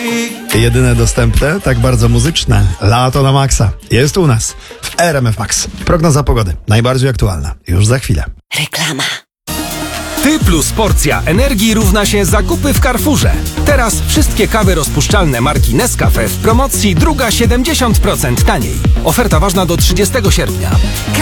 Jedyne dostępne, tak bardzo muzyczne. Lato na maksa. Jest u nas w RMF Max. Prognoza pogody. Najbardziej aktualna. Już za chwilę. Reklama. Ty plus porcja energii równa się zakupy w Carrefourze. Teraz wszystkie kawy rozpuszczalne marki Nescafe w promocji, druga 70% taniej. Oferta ważna do 30 sierpnia.